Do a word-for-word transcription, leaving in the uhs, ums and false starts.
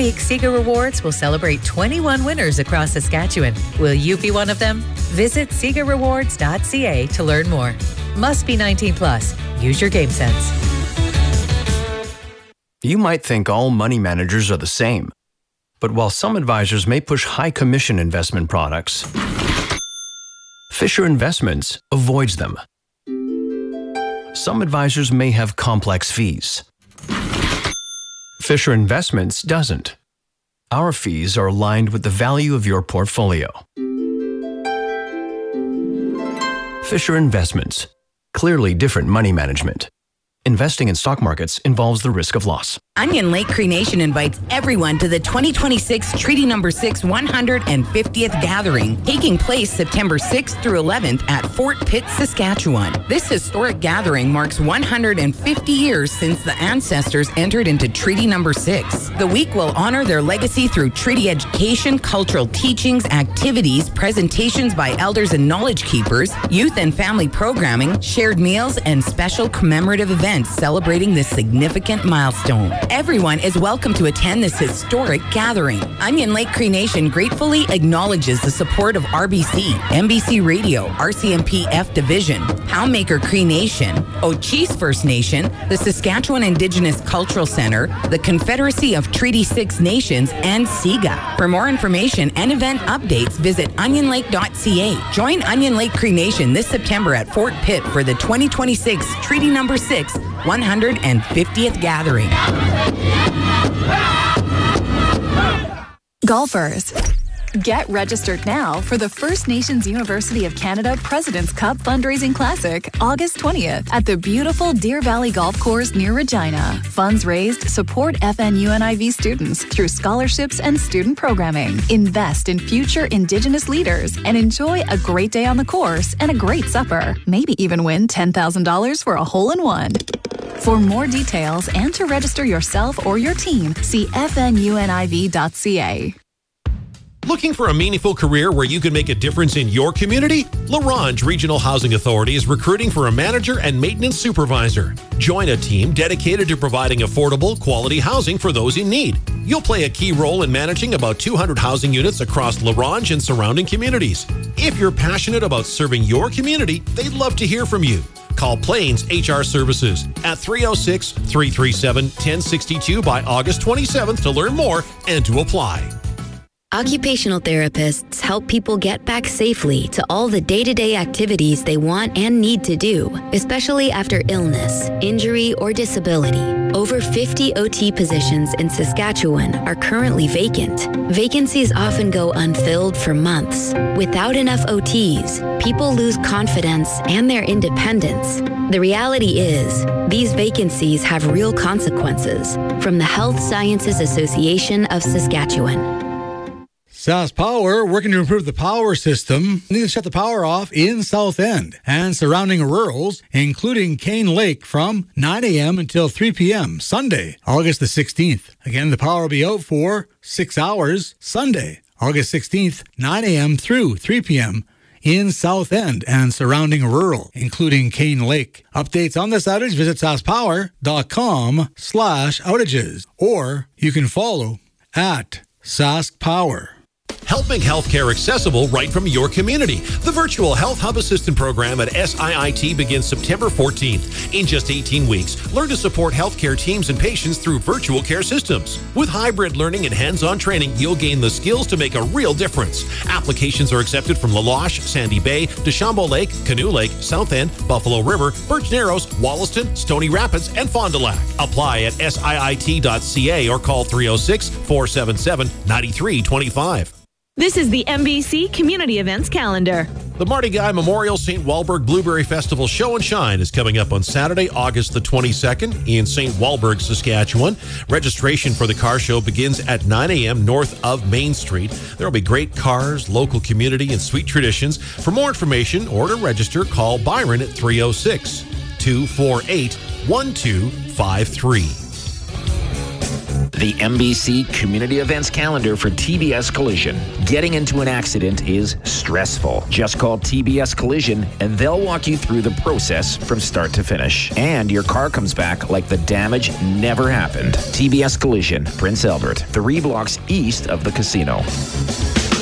week, Sega Rewards will celebrate twenty-one winners across Saskatchewan. Will you be one of them? Visit sega rewards dot c a to learn more. Must be nineteen plus. Use your game sense. You might think all money managers are the same. But while some advisors may push high commission investment products, Fisher Investments avoids them. Some advisors may have complex fees. Fisher Investments doesn't. Our fees are aligned with the value of your portfolio. Fisher Investments. Clearly different money management. Investing in stock markets involves the risk of loss. Onion Lake Cree Nation invites everyone to the twenty twenty-six Treaty Number six one hundred fiftieth Gathering, taking place September sixth through eleventh at Fort Pitt, Saskatchewan. This historic gathering marks one hundred fifty years since the ancestors entered into Treaty Number six. The week will honor their legacy through treaty education, cultural teachings, activities, presentations by elders and knowledge keepers, youth and family programming, shared meals, and special commemorative events celebrating this significant milestone. Everyone is welcome to attend this historic gathering. Onion Lake Cree Nation gratefully acknowledges the support of R B C, N B C Radio, R C M P F Division, Poundmaker Cree Nation, Ochese First Nation, the Saskatchewan Indigenous Cultural Center, the Confederacy of Treaty six Nations, and SIGA. For more information and event updates, visit onion lake dot c a. Join Onion Lake Cree Nation this September at Fort Pitt for the twenty twenty-six Treaty Number six one hundred fiftieth Gathering. Golfers, get registered now for the First Nations University of Canada President's Cup Fundraising Classic, August twentieth, at the beautiful Deer Valley Golf Course near Regina. Funds raised support F N U N I V students through scholarships and student programming. Invest in future Indigenous leaders and enjoy a great day on the course and a great supper. Maybe even win ten thousand dollars for a hole-in-one. For more details and to register yourself or your team, see f n u n i v dot c a. Looking for a meaningful career where you can make a difference in your community? La Ronge Regional Housing Authority is recruiting for a manager and maintenance supervisor. Join a team dedicated to providing affordable, quality housing for those in need. You'll play a key role in managing about two hundred housing units across La Ronge and surrounding communities. If you're passionate about serving your community, they'd love to hear from you. Call Plains H R Services at three oh six, three three seven, one oh six two by August twenty-seventh to learn more and to apply. Occupational therapists help people get back safely to all the day-to-day activities they want and need to do, especially after illness, injury, or disability. Over fifty O T positions in Saskatchewan are currently vacant. Vacancies often go unfilled for months. Without enough O Ts, people lose confidence and their independence. The reality is, these vacancies have real consequences. From the Health Sciences Association of Saskatchewan. SaskPower working to improve the power system. Need to shut the power off in South End and surrounding rurals, including Cane Lake from nine a.m. until three p.m. Sunday, August the sixteenth. Again, the power will be out for six hours Sunday, August sixteenth, nine a.m. through three p.m. in South End and surrounding rural, including Cane Lake. Updates on this outage, visit saskpower.com slash outages, or you can follow at SaskPower. Help make healthcare accessible right from your community. The Virtual Health Hub Assistant Program at S I I T begins September fourteenth. In just eighteen weeks, learn to support healthcare teams and patients through virtual care systems. With hybrid learning and hands-on training, you'll gain the skills to make a real difference. Applications are accepted from La Loche, Sandy Bay, Deschambault Lake, Canoe Lake, South End, Buffalo River, Birch Narrows, Wollaston, Stony Rapids, and Fond du Lac. Apply at S I I T dot C A or call three oh six, four seven seven, nine three two five. This is the N B C Community Events Calendar. The Marty Guy Memorial Saint Walburg Blueberry Festival Show and Shine is coming up on Saturday, August the twenty-second in Saint Walburg, Saskatchewan. Registration for the car show begins at nine a.m. north of Main Street. There will be great cars, local community, and sweet traditions. For more information or to register, call Byron at three oh six, two four eight, one two five three. The M B C Community Events Calendar for T B S Collision. Getting into an accident is stressful. Just call T B S Collision and they'll walk you through the process from start to finish. And your car comes back like the damage never happened. T B S Collision, Prince Albert, three blocks east of the casino.